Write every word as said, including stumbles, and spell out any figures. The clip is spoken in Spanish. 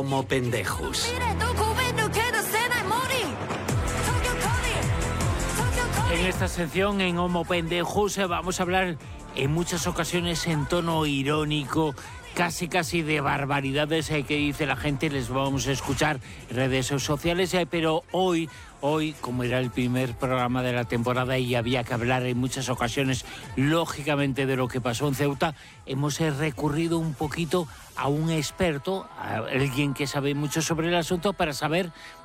Homo Pendejus. En esta sección, en Homo Pendejus, vamos a hablar en muchas ocasiones en tono irónico, casi casi de barbaridades eh, que dice la gente, les vamos a escuchar en redes sociales, eh, pero hoy, hoy, como era el primer programa de la temporada y había que hablar en muchas ocasiones, lógicamente, de lo que pasó en Ceuta, hemos eh, recurrido un poquito a un experto, a alguien que sabe mucho sobre el asunto, para saber,